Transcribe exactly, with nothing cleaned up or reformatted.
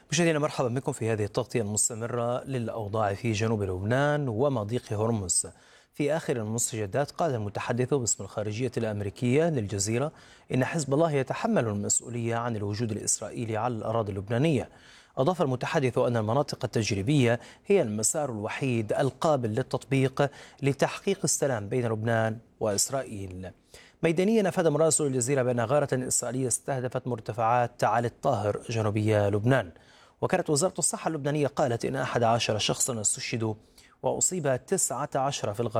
مشاهدينا مرحبا بكم في هذه التغطية المستمرة للأوضاع في جنوب لبنان ومضيق هرمز. في آخر المستجدات قال المتحدث باسم الخارجية الأمريكية للجزيرة إن حزب الله يتحمل المسؤولية عن الوجود الإسرائيلي على الأراضي اللبنانية. أضاف المتحدث أن المناطق التجريبية هي المسار الوحيد القابل للتطبيق لتحقيق السلام بين لبنان وإسرائيل. ميدانيا أفاد مراسل الجزيرة بأن غارة إسرائيلية استهدفت مرتفعات تعالي الطاهر جنوبية لبنان. وكانت وزارة الصحة اللبنانية قالت إن أحد عشر شخصا استشهدوا وأصيب تسعة عشر في الغرب.